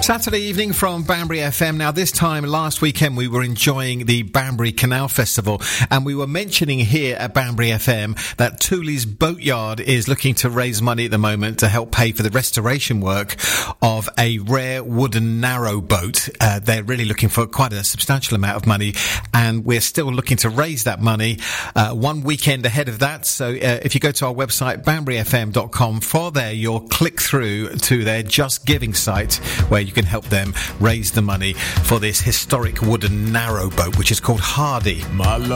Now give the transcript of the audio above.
Saturday evening from Banbury FM. Now, this time last weekend we were enjoying the Banbury Canal Festival, and we were mentioning here at Banbury FM that Tooley's Boatyard is looking to raise money at the moment to help pay for the restoration work of a rare wooden narrow boat. They're really looking for quite a substantial amount of money, and we're still looking to raise that money one weekend ahead of that. So if you go to our website, banburyfm.com, for there you'll click through to their Just Giving site, where you can help them raise the money for this historic wooden narrow boat, which is called Hardy. My